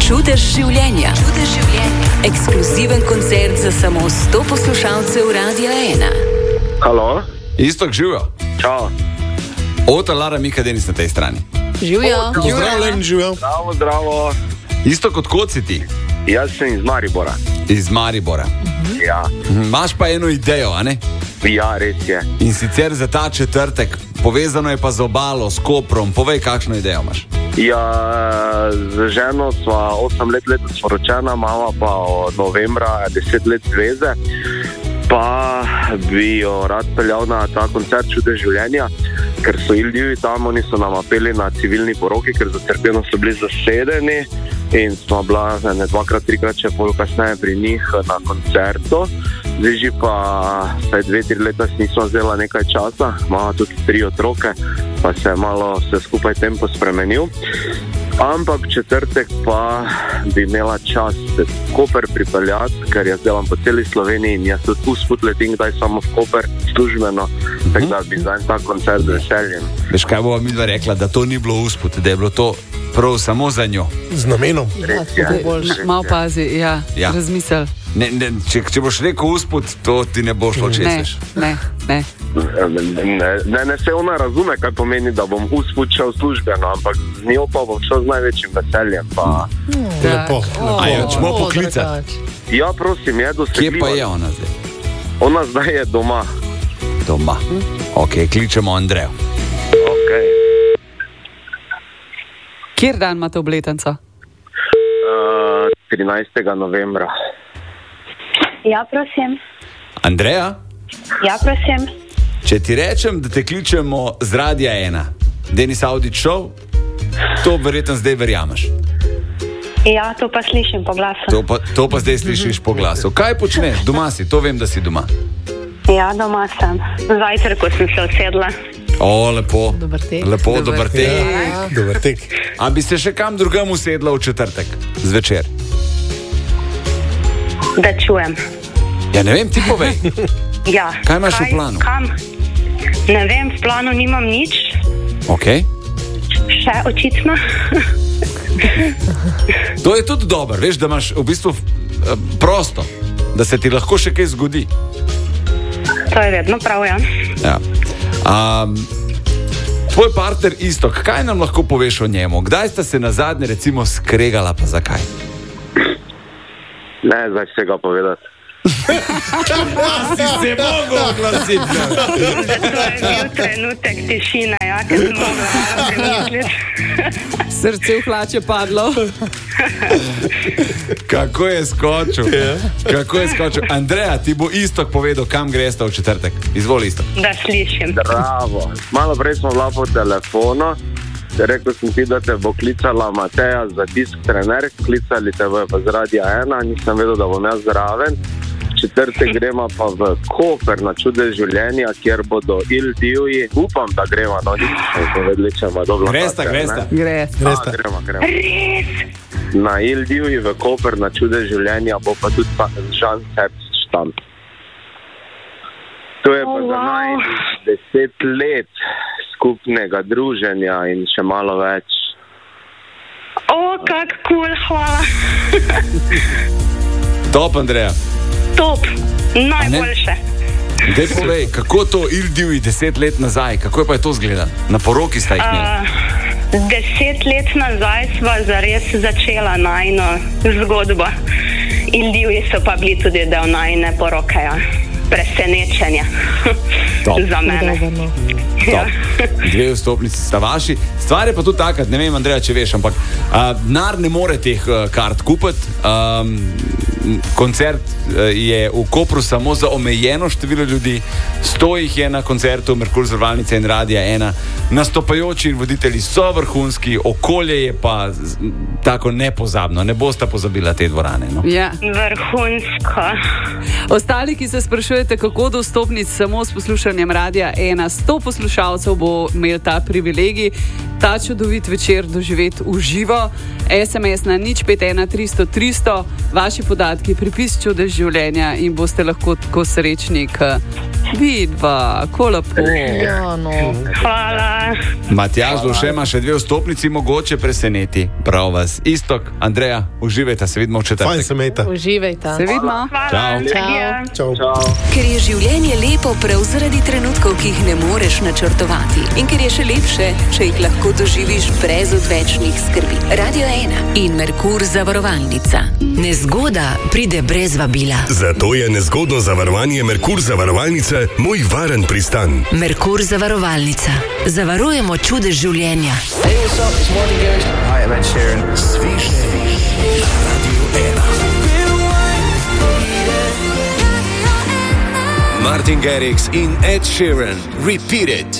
Čudež življenja. Ekskluziven koncert za samo 100 poslušalcev Radia 1. Halo? Istok, živijo. Čau. Ota Lara Mika Denis na tej strani. Živijo. Pozdravljen, živijo. Zdravo. Istok, od kod si ti? Jaz sem iz Maribora. Iz Maribora. Ja. Imaš pa eno idejo, a ne? Ja, res je. In sicer za ta četrtek, povezano je pa z obalo, s Koprom. Povej, kakšno idejo imaš. Ja, z ženo sva 8 let letos poročena, mama pa od novembra 10 let zveze. Pa bi jo rad peljal na ta koncert Čudež življenja, ker so Ildivi tam, oni so nam apeli na civilni poroki, ker za cerkveno so bili zasedeni in smo bila dvakrat, trikrat še pol kasneje pri njih na koncertu. Zdaj že pa 2-3 leta nismo vzela nekaj časa, imamo tudi 3 otroke, pa se je malo vse skupaj tempo spremenil. Ampak v četrtek pa bi imela čas se Koper pripeljati, ker jaz delam po celi Sloveniji in jaz tudi usput letim, kdaj samo v Koper službeno, tako da bi za ta koncert z veseljem. Veš, kaj bova midva rekla, da to ni bilo usput, da je bilo to prav samo za njo. Z namenom. Malo pazi, ja. Razmisel. Če boš rekel usput, to ti ne bo šlo česeš. Ne. Ne, se ona razume, kaj pomeni, da bom usput šel službeno, ampak z njo pa bom šel z največjim veseljem. Pa... Lepo. A jo čemo poklicati? Ja, prosim, je dosegljivo. Kje pa je ona zdaj? Ona zdaj je doma. Doma. Ok, kličemo Andrejo. Ok. Kjer dan imate obletnico? 13. novembra. Ja, prosim. Andreja? Ja, prosim. Če ti rečem, da te kličemo z Radia 1, Denis Audić Show, to verjetno zdaj verjameš. Ja, to pa slišim po glasu. To pa zdaj slišiš po glasu. Kaj počneš? Doma si, to vem, da si doma. Ja, doma sem. Zajtrko sem se usedla. O, lepo. Dober tek. Lepo, dober tek. Ja, dober tek. A bi se še kam drugam usedla v četrtek, zvečer? Da čujem. Ja, ne vem, ti povej. Ja. Kaj imaš v planu? Kam? Ne vem, v planu nimam nič. Ok. Še očitno. To je tudi dobro, veš, da imaš v bistvu prosto, da se ti lahko še kaj zgodi. To je vedno prav, ja. Ja. Tvoj partner Istok, kaj nam lahko poveš o njemu? Kdaj sta se nazadnje recimo skregala, pa zakaj? Ne, zdaj se ga povedati. Si se mogel oglasiti. To je bil trenutek tišine, ja, ker sem mogla malo premisliti. Srce v hlače padlo. Kako je skočil? Andreja, ti bo Istok povedal, kam gresta v četrtek. Izvoli, Istok. Da slišim. Bravo. Malo prej smo bila po telefonu. Rekel sem ti, da te bo klicala Mateja za disk trener. Klicali te bo pa z Radia 1. Nisem vedel, da bom jaz zraven. Četrtek gremo pa v Koper na Čudež življenja, kjer bodo Ildivji. Upam, da gremo, no nisem povedali, če ima dobro. Gresta. Gremo. Res? Na Ildivji v Koper na Čudež življenja bo pa tudi pa Žan Sepsič tam. To je pa za naj 10 let skupnega druženja in še malo več. O, kak cool, hvala. Top, Andreja. Top, najboljše. Dej povej, kako to Ildivji 10 let nazaj, kako je pa je to zgleda? Na poroki sta jih imeli? 10 let nazaj sva zares začela najino zgodbo. Ildivji so pa bili tudi del najine poroke, ja. Presenečenje za mene. Top. 2 vstopnici sta vaši. Stvar je pa tudi taka, ne vem, Andreja, če veš, ampak denar ne more teh kart kupiti. Koncert je v Kopru samo za omejeno število ljudi. 100 jih je na koncertu Merkur zavarovalnice in Radia 1. Nastopajoči in voditelji so vrhunski, okolje je pa tako nepozabno. Ne boste pozabila te dvorane, no? Ja. Vrhunsko. Ostali, ki se sprašujete, kako do vstopnic samo s poslušanjem Radia 1, 100 poslušalcev bo imel ta privilegij. ta čudovit večer doživeti v živo. SMS na 051 300 300, vaši podatki, pripis čudež življenja in boste lahko tako srečni, vidva, ko lepo. Ja, no. Hvala. Matjaž Luše ima še 2 vstopnici, mogoče preseneti. Prav vas. Istok, Andreja, uživajte, se vidimo v četrtek. Fajn se mejte. Uživajte. Se vidimo. Čau. Čau. Ker je življenje lepo prav zaradi trenutkov, ki jih ne moreš načrtovati. In ker je še lepše, če jih lahko doživiš brez odvečnih skrbi. Radio 1 in Merkur zavarovalnica. Nezgoda pride brez vabila. Zato je nezgodno zavarovanje Merkur zavarovalnice moj varen pristan. Merkur zavarovalnica. Zavarujemo čudež življenja. Hey, what's up? It's Martin Garrix. Hi, I'm Ed Sheeran. Sveže na Radio 1. Martin Garrix in Ed Sheeran. Repeat it.